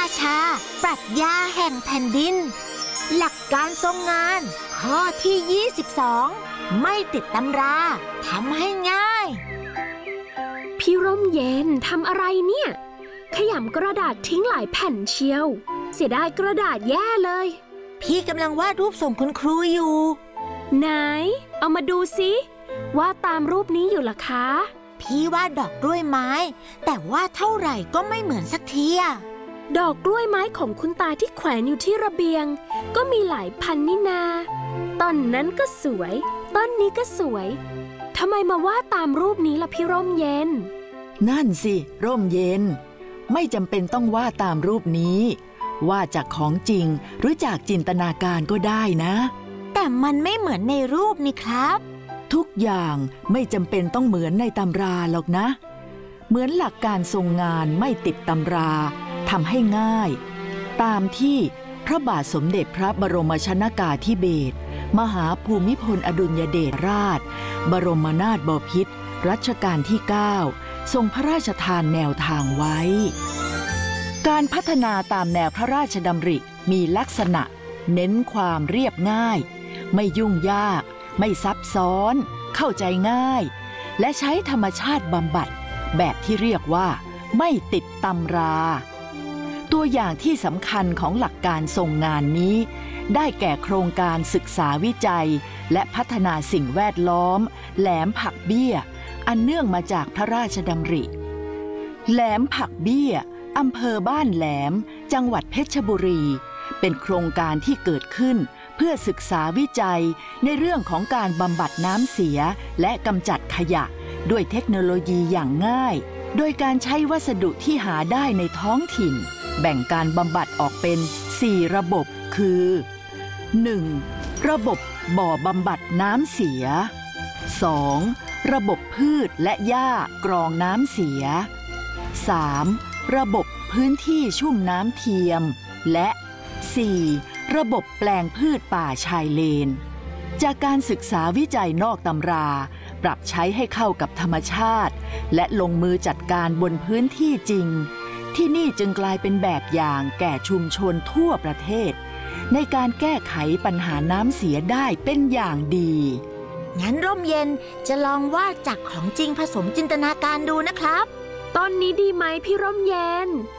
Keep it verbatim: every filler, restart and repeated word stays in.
ชาปรัชญาแห่งแผ่นดินหลักการทรงงานข้อที่ยี่สิบสองไม่ติดตำราทำให้ง่ายพี่ร่มเย็นทำอะไรเนี่ยขยำกระดาษทิ้งหลายแผ่นเชียวเสียดายกระดาษแย่เลยพี่กำลังวาดรูปส่งคุณครูอยู่ไหนเอามาดูสิวาดตามรูปนี้อยู่ล่ะคะพี่วาดดอกกล้วยไม้แต่ว่าเท่าไหร่ก็ไม่เหมือนสักทีอะดอกกล้วยไม้ของคุณตาที่แขวนอยู่ที่ระเบียงก็มีหลายพันนี่นาต้นนั้นก็สวยต้นนี้ก็สวยทำไมมาวาดตามรูปนี้ล่ะพี่ร่มเย็นนั่นสิร่มเย็นไม่จำเป็นต้องวาดตามรูปนี้วาดจากของจริงหรือจากจินตนาการก็ได้นะแต่มันไม่เหมือนในรูปนี่ครับทุกอย่างไม่จำเป็นต้องเหมือนในตำราหรอกนะเหมือนหลักการทรงงานไม่ติดตำราทำให้ง่ายตามที่พระบาทสมเด็จพระบรมชนกาธิเบศรมหาภูมิพลอดุลยเดชราชบรมนาถบพิตรรัชกาลที่เก้าทรงพระราชทานแนวทางไว้การพัฒนาตามแนวพระราชดำริมีลักษณะเน้นความเรียบง่ายไม่ยุ่งยากไม่ซับซ้อนเข้าใจง่ายและใช้ธรรมชาติบำบัดแบบที่เรียกว่าไม่ติดตำราตัวอย่างที่สำคัญของหลักการทรงงานนี้ได้แก่โครงการศึกษาวิจัยและพัฒนาสิ่งแวดล้อมแหลมผักเบี้ยอันเนื่องมาจากพระราชดำริแหลมผักเบี้ยอำเภอบ้านแหลมจังหวัดเพชรบุรีเป็นโครงการที่เกิดขึ้นเพื่อศึกษาวิจัยในเรื่องของการบำบัดน้ำเสียและกำจัดขยะด้วยเทคโนโลยีอย่างง่ายโดยการใช้วัสดุที่หาได้ในท้องถิ่นแบ่งการบำบัดออกเป็นสี่ระบบคือ หนึ่ง. ระบบบ่อบำบัดน้ำเสีย สอง. ระบบพืชและหญ้ากรองน้ำเสีย สาม. ระบบพื้นที่ชุ่มน้ำเทียมและ สี่. ระบบแปลงพืชป่าชายเลนจากการศึกษาวิจัยนอกตำราปรับใช้ให้เข้ากับธรรมชาติและลงมือจัดการบนพื้นที่จริงที่นี่จึงกลายเป็นแบบอย่างแก่ชุมชนทั่วประเทศในการแก้ไขปัญหาน้ำเสียได้เป็นอย่างดีงั้นร่มเย็นจะลองวาดจากของจริงผสมจินตนาการดูนะครับตอนนี้ดีไหมพี่ร่มเย็น